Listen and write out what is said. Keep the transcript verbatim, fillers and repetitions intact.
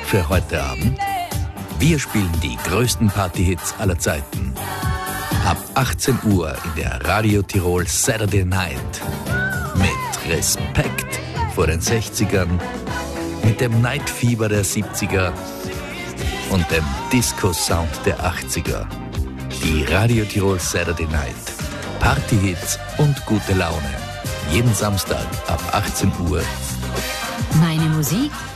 für heute Abend? Wir spielen die größten Partyhits aller Zeiten. Ab achtzehn Uhr in der Radio Tirol Saturday Night. Mit Respekt vor den sechzigern, mit dem Nightfieber der siebziger und dem Disco-Sound der achtziger. Die Radio Tirol Saturday Night. Partyhits und gute Laune. Jeden Samstag ab achtzehn Uhr. Meine Musik,